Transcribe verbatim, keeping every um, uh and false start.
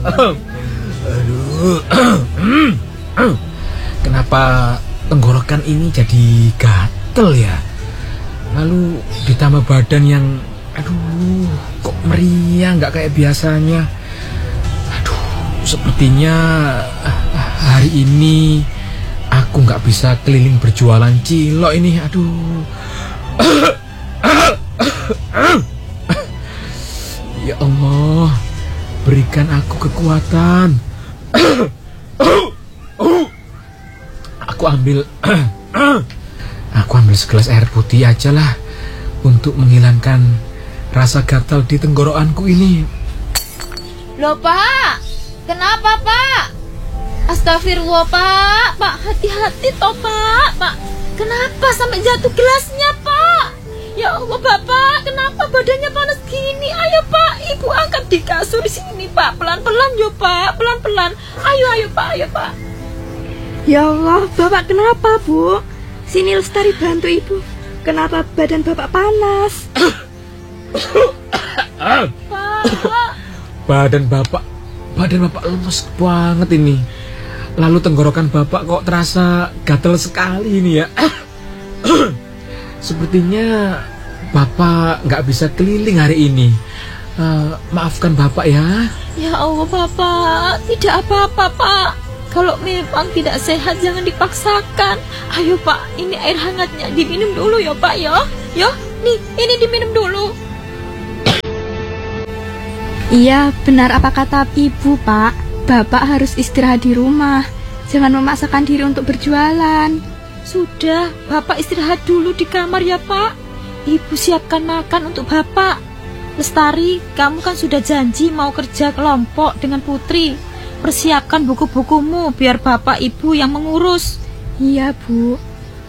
Aduh. Kenapa tenggorokan ini jadi gatel ya? Lalu ditambah badan yang, aduh, kok meriang, nggak kayak biasanya. Aduh, sepertinya hari ini aku nggak bisa keliling berjualan cilok ini. Aduh. Ya Allah, berikan aku kekuatan. Aku ambil Aku ambil segelas air putih aja lah untuk menghilangkan rasa gatal di tenggorokanku ini. Loh Pak, kenapa Pak? Astagfirullah Pak, Pak hati-hati toh Pak, Pak. Kenapa sampai jatuh gelasnya Pak? Ya Allah Bapak, kenapa badannya panas gini? Ayo Pak, Ibu angkat di kasur sini Pak, pelan-pelan yo Pak, pelan-pelan. Ayo ayo Pak, ayo Pak. Ya Allah, Bapak kenapa Bu? Sini Lestari bantu Ibu. Kenapa badan Bapak panas? Pak. Badan Bapak, badan Bapak lemes banget ini. Lalu tenggorokan Bapak kok terasa gatal sekali ini ya. Sepertinya Bapak nggak bisa keliling hari ini. Uh, maafkan Bapak ya. Ya Allah Bapak, tidak apa-apa Pak. Kalau memang tidak sehat jangan dipaksakan. Ayo Pak, ini air hangatnya diminum dulu ya Pak ya. Yo, nih ini diminum dulu. Iya, benar apa kata Ibu Pak. Bapak harus istirahat di rumah. Jangan memaksakan diri untuk berjualan. Sudah, Bapak istirahat dulu di kamar ya Pak. Ibu siapkan makan untuk Bapak. Lestari, kamu kan sudah janji mau kerja kelompok dengan Putri. Persiapkan buku-bukumu biar Bapak Ibu yang mengurus. Iya Bu.